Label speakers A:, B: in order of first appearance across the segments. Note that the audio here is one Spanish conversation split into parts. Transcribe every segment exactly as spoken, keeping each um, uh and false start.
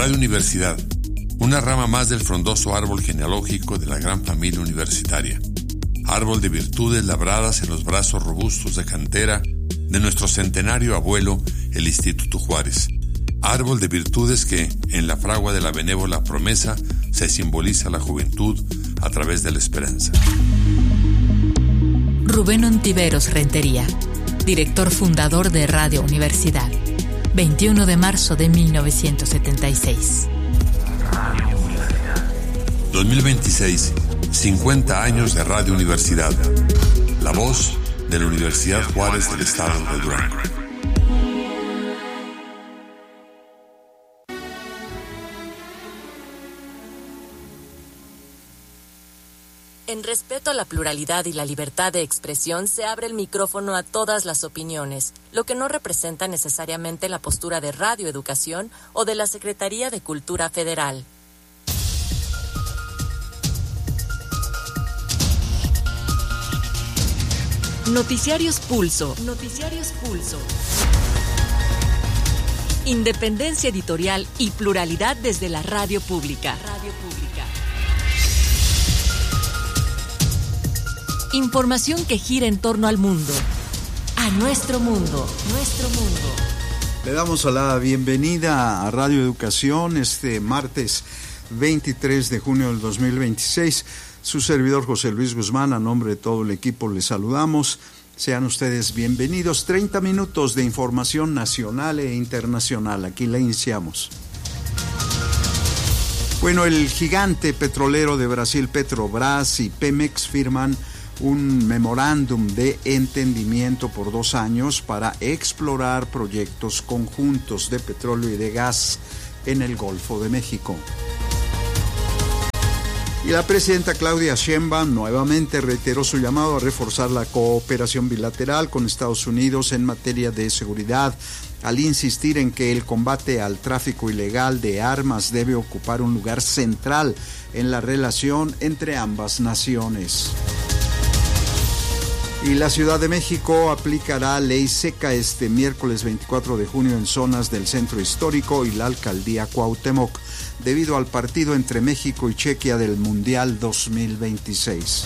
A: Radio Universidad, una rama más del frondoso árbol genealógico de la gran familia universitaria. Árbol de virtudes labradas en los brazos robustos de cantera de nuestro centenario abuelo, el Instituto Juárez. Árbol de virtudes que, en la fragua de la benévola promesa, se simboliza la juventud a través de la esperanza.
B: Rubén Ontiveros Rentería, director fundador de Radio Universidad, veintiuno de marzo de mil novecientos setenta y seis.
A: dos mil veintiséis, cincuenta años de Radio Universidad, la voz de la Universidad Juárez del Estado de Durango.
B: En respeto a la pluralidad y la libertad de expresión, se abre el micrófono a todas las opiniones, lo que no representa necesariamente la postura de Radio Educación o de la Secretaría de Cultura Federal. Noticiarios Pulso. Noticiarios Pulso. Independencia editorial y pluralidad desde la radio pública. Radio pública. Información que gira en torno al mundo. A nuestro mundo. Nuestro mundo.
C: Le damos la bienvenida a Radio Educación este martes veintitrés de junio del dos mil veintiséis. Su servidor José Luis Guzmán, a nombre de todo el equipo, les saludamos. Sean ustedes bienvenidos. treinta minutos de información nacional e internacional. Aquí la iniciamos. Bueno, el gigante petrolero de Brasil, Petrobras, y Pemex firman un memorándum de entendimiento por dos años para explorar proyectos conjuntos de petróleo y de gas en el Golfo de México. Y la presidenta Claudia Sheinbaum nuevamente reiteró su llamado a reforzar la cooperación bilateral con Estados Unidos en materia de seguridad, al insistir en que el combate al tráfico ilegal de armas debe ocupar un lugar central en la relación entre ambas naciones. Y la Ciudad de México aplicará ley seca este miércoles veinticuatro de junio en zonas del centro histórico y la alcaldía Cuauhtémoc, debido al partido entre México y Chequia del Mundial dos mil veintiséis.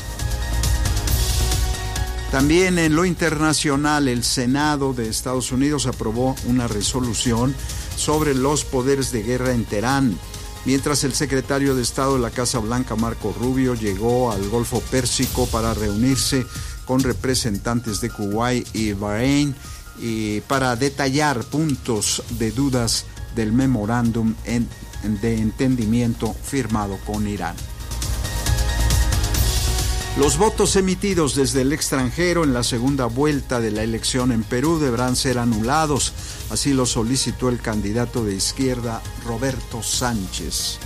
C: También en lo internacional, el Senado de Estados Unidos aprobó una resolución sobre los poderes de guerra en Teherán, mientras el secretario de Estado de la Casa Blanca, Marco Rubio, llegó al Golfo Pérsico para reunirse con representantes de Kuwait y Bahrein y para detallar puntos de dudas del memorándum en, de entendimiento firmado con Irán. Los votos emitidos desde el extranjero en la segunda vuelta de la elección en Perú deberán ser anulados, así lo solicitó el candidato de izquierda Roberto Sánchez.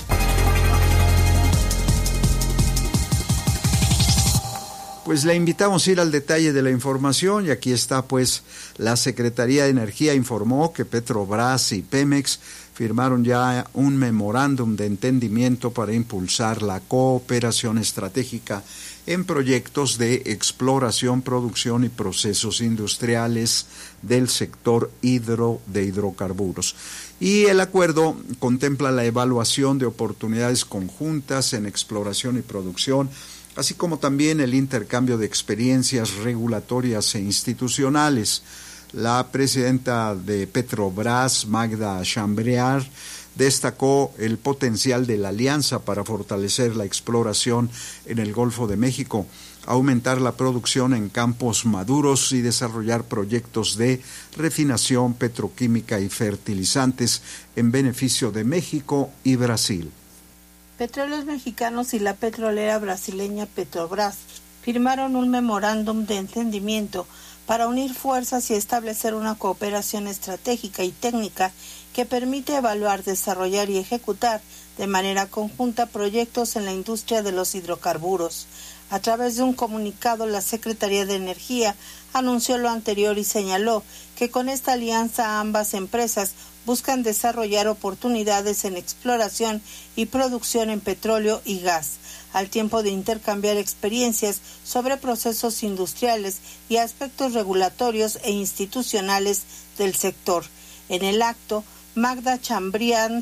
C: Pues le invitamos a ir al detalle de la información y aquí está, pues la Secretaría de Energía informó que Petrobras y Pemex firmaron ya un memorándum de entendimiento para impulsar la cooperación estratégica en proyectos de exploración, producción y procesos industriales del sector hidro de hidrocarburos. Y el acuerdo contempla la evaluación de oportunidades conjuntas en exploración y producción, así como también el intercambio de experiencias regulatorias e institucionales. La presidenta de Petrobras, Magda Chambriard, destacó el potencial de la alianza para fortalecer la exploración en el Golfo de México, aumentar la producción en campos maduros y desarrollar proyectos de refinación petroquímica y fertilizantes en beneficio de México y Brasil.
D: Petróleos Mexicanos y la petrolera brasileña Petrobras firmaron un memorándum de entendimiento para unir fuerzas y establecer una cooperación estratégica y técnica que permite evaluar, desarrollar y ejecutar de manera conjunta proyectos en la industria de los hidrocarburos. A través de un comunicado, la Secretaría de Energía anunció lo anterior y señaló que con esta alianza ambas empresas buscan desarrollar oportunidades en exploración y producción en petróleo y gas, al tiempo de intercambiar experiencias sobre procesos industriales y aspectos regulatorios e institucionales del sector. En el acto, Magda Chambriard,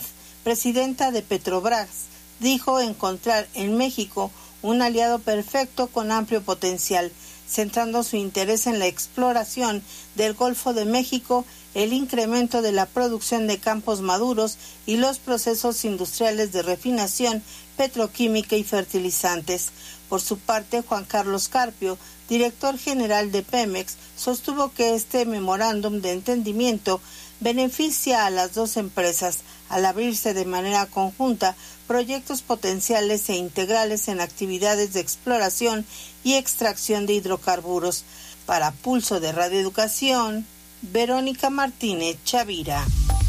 D: presidenta de Petrobras, dijo encontrar en México un aliado perfecto con amplio potencial, centrando su interés en la exploración del Golfo de México, el incremento de la producción de campos maduros y los procesos industriales de refinación, petroquímica y fertilizantes. Por su parte, Juan Carlos Carpio, director general de Pemex, sostuvo que este memorándum de entendimiento beneficia a las dos empresas al abrirse de manera conjunta proyectos potenciales e integrales en actividades de exploración y extracción de hidrocarburos. Para Pulso de Radio Educación, Verónica Martínez Chavira.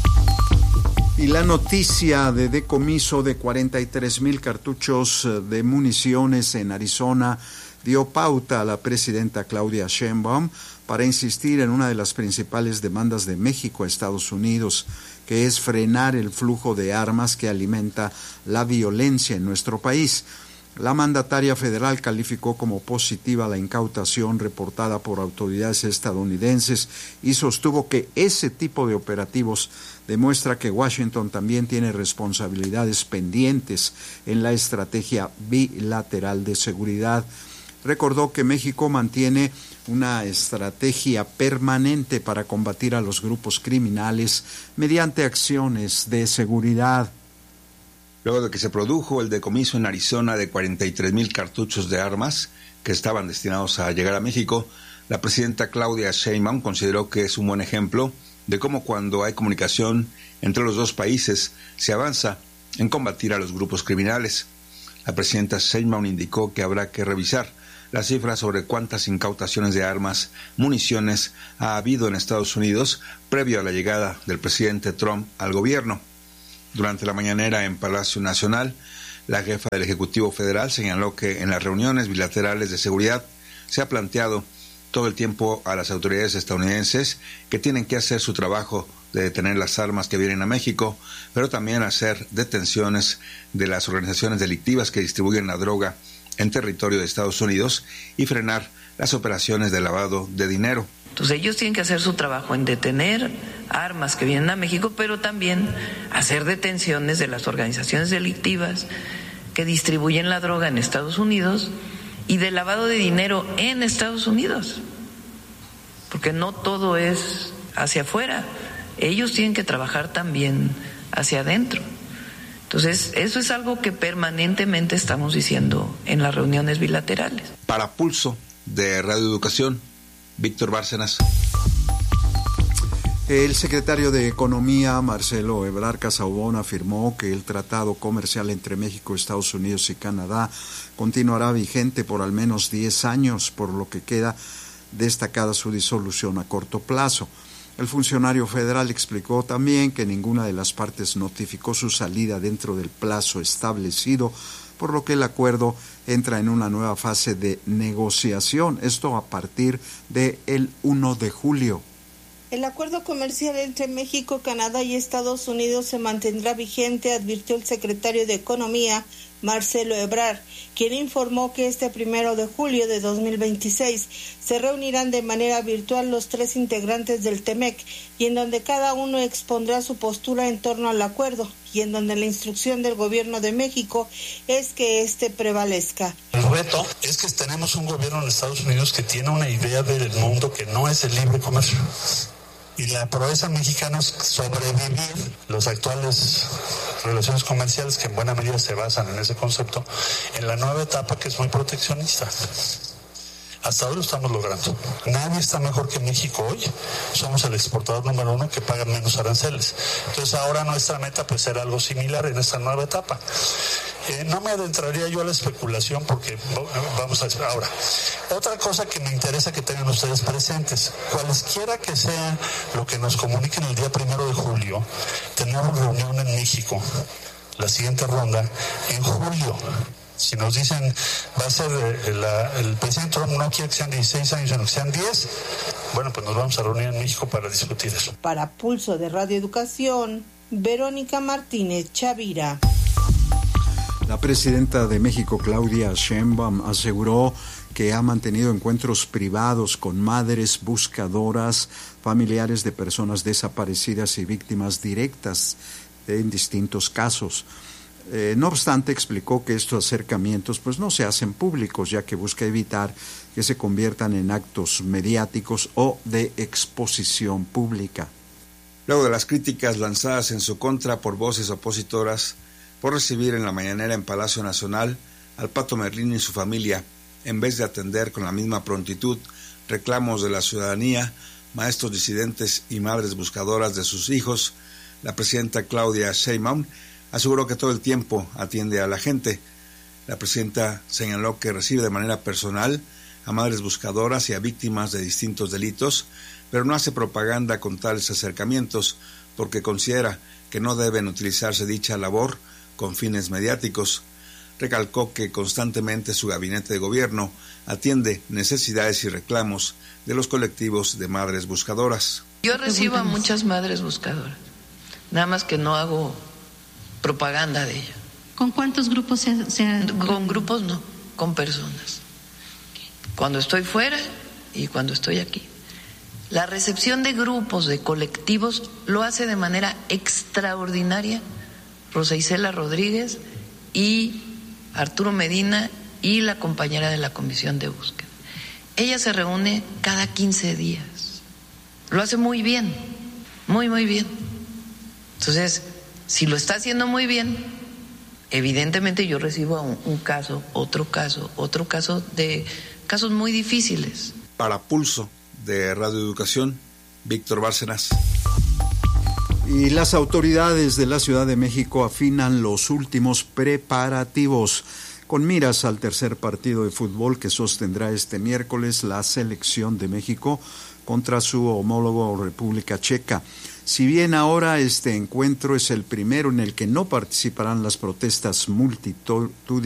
C: Y la noticia de decomiso de cuarenta y tres mil cartuchos de municiones en Arizona dio pauta a la presidenta Claudia Sheinbaum para insistir en una de las principales demandas de México a Estados Unidos, que es frenar el flujo de armas que alimenta la violencia en nuestro país. La mandataria federal calificó como positiva la incautación reportada por autoridades estadounidenses y sostuvo que ese tipo de operativos demuestra que Washington también tiene responsabilidades pendientes en la estrategia bilateral de seguridad. Recordó que México mantiene una estrategia permanente para combatir a los grupos criminales mediante acciones de seguridad.
E: Luego de que se produjo el decomiso en Arizona de cuarenta y tres mil cartuchos de armas que estaban destinados a llegar a México, la presidenta Claudia Sheinbaum consideró que es un buen ejemplo de cómo cuando hay comunicación entre los dos países se avanza en combatir a los grupos criminales. La presidenta Sheinbaum indicó que habrá que revisar las cifras sobre cuántas incautaciones de armas, municiones ha habido en Estados Unidos previo a la llegada del presidente Trump al gobierno. Durante la mañanera en Palacio Nacional, la jefa del Ejecutivo Federal señaló que en las reuniones bilaterales de seguridad se ha planteado todo el tiempo a las autoridades estadounidenses que tienen que hacer su trabajo de detener las armas que vienen a México, pero también hacer detenciones de las organizaciones delictivas que distribuyen la droga en territorio de Estados Unidos y frenar las operaciones de lavado de dinero.
F: Entonces ellos tienen que hacer su trabajo en detener armas que vienen a México, pero también hacer detenciones de las organizaciones delictivas que distribuyen la droga en Estados Unidos y de lavado de dinero en Estados Unidos, porque no todo es hacia afuera, ellos tienen que trabajar también hacia adentro. Entonces, eso es algo que permanentemente estamos diciendo en las reuniones bilaterales.
E: Para Pulso de Radio Educación, Víctor Bárcenas.
C: El secretario de Economía, Marcelo Ebrard Casaubon, afirmó que el tratado comercial entre México, Estados Unidos y Canadá continuará vigente por al menos diez años, por lo que queda destacada su disolución a corto plazo. El funcionario federal explicó también que ninguna de las partes notificó su salida dentro del plazo establecido, por lo que el acuerdo entra en una nueva fase de negociación, esto a partir del primero de julio.
D: El acuerdo comercial entre México, Canadá y Estados Unidos se mantendrá vigente, advirtió el secretario de Economía, Marcelo Ebrard, quien informó que este primero de julio de dos mil veintiséis se reunirán de manera virtual los tres integrantes del T M E C y en donde cada uno expondrá su postura en torno al acuerdo y en donde la instrucción del gobierno de México es que éste prevalezca.
G: El reto es que tenemos un gobierno en Estados Unidos que tiene una idea del mundo que no es el libre comercio. Y la proeza mexicana es sobrevivir las actuales relaciones comerciales que en buena medida se basan en ese concepto, en la nueva etapa que es muy proteccionista. Hasta ahora lo estamos logrando. Nadie está mejor que México hoy. Somos el exportador número uno que paga menos aranceles. Entonces ahora nuestra meta pues será algo similar en esta nueva etapa. Eh, no me adentraría yo a la especulación porque vamos a decir ahora. Otra cosa que me interesa que tengan ustedes presentes, cualesquiera que sea lo que nos comuniquen el día primero de julio, tenemos reunión en México, la siguiente ronda, en julio. Si nos dicen, va a ser eh, la, el presidente Trump no quiere que sean dieciséis años, sino que sean diez, bueno, pues nos vamos a reunir en México para discutir eso.
D: Para Pulso de Radio Educación, Verónica Martínez Chavira.
C: La presidenta de México, Claudia Sheinbaum, aseguró que ha mantenido encuentros privados con madres buscadoras, familiares de personas desaparecidas y víctimas directas en distintos casos. Eh, no obstante, explicó que estos acercamientos pues no se hacen públicos, ya que busca evitar que se conviertan en actos mediáticos o de exposición pública.
E: Luego de las críticas lanzadas en su contra por voces opositoras por recibir en la mañanera en Palacio Nacional al Pato Merlín y su familia, en vez de atender con la misma prontitud reclamos de la ciudadanía, maestros disidentes y madres buscadoras de sus hijos, la presidenta Claudia Sheinbaum aseguró que todo el tiempo atiende a la gente. La presidenta señaló que recibe de manera personal a madres buscadoras y a víctimas de distintos delitos, pero no hace propaganda con tales acercamientos porque considera que no deben utilizarse dicha labor con fines mediáticos. Recalcó que constantemente su gabinete de gobierno atiende necesidades y reclamos de los colectivos de madres buscadoras.
F: Yo recibo a muchas madres buscadoras, nada más que no hago propaganda de ello.
H: ¿Con cuántos grupos se, se...
F: Con grupos no, con personas. Cuando estoy fuera y cuando estoy aquí. La recepción de grupos, de colectivos, lo hace de manera extraordinaria Rosa Isela Rodríguez y Arturo Medina y la compañera de la Comisión de Búsqueda. Ella se reúne cada quince días. Lo hace muy bien, muy, muy bien. Entonces, si lo está haciendo muy bien, evidentemente yo recibo un, un caso, otro caso, otro caso de casos muy difíciles.
E: Para Pulso de Radio Educación, Víctor Bárcenas.
C: Y las autoridades de la Ciudad de México afinan los últimos preparativos con miras al tercer partido de fútbol que sostendrá este miércoles la selección de México contra su homólogo República Checa. Si bien ahora este encuentro es el primero en el que no participarán las protestas multitudinarias